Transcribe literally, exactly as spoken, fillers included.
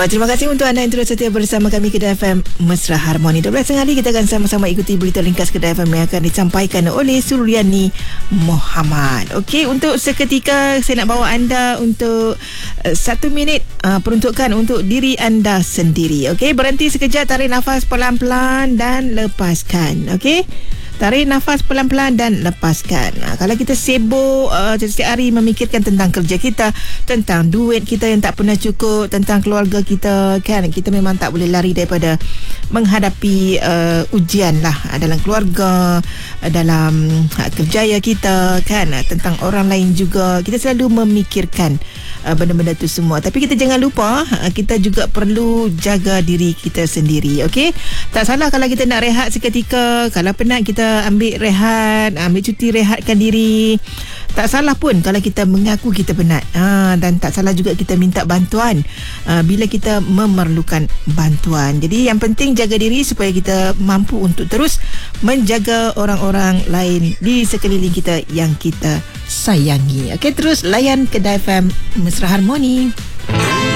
Baik, terima kasih untuk anda yang terus setia bersama kami Kedah F M Mesra Harmoni. dua belas tengah hari kita akan sama-sama ikuti berita ringkas Kedah F M yang akan disampaikan oleh Suryani Muhammad. Okey, untuk seketika saya nak bawa anda untuk uh, satu minit uh, peruntukan untuk diri anda sendiri. Okey, berhenti sekejap, tarik nafas pelan-pelan dan lepaskan. Okey, tarik nafas pelan-pelan dan lepaskan. Nah, kalau kita sibuk uh, setiap hari memikirkan tentang kerja kita, tentang duit kita yang tak pernah cukup, tentang keluarga kita, kan, kita memang tak boleh lari daripada menghadapi uh, ujian lah dalam keluarga, dalam uh, kerjaya kita, kan, tentang orang lain juga. Kita selalu memikirkan uh, benda-benda tu semua. Tapi kita jangan lupa uh, kita juga perlu jaga diri kita sendiri. Okey, tak salah kalau kita nak rehat seketika. Kalau penat, kita ambil rehat, ambil cuti, rehatkan diri. Tak salah pun kalau kita mengaku kita penat, ha, dan tak salah juga kita minta bantuan ha, bila kita memerlukan bantuan. Jadi yang penting jaga diri supaya kita mampu untuk terus menjaga orang-orang lain di sekeliling kita yang kita sayangi. Okey, terus layan Kedah F M Mesra Harmoni.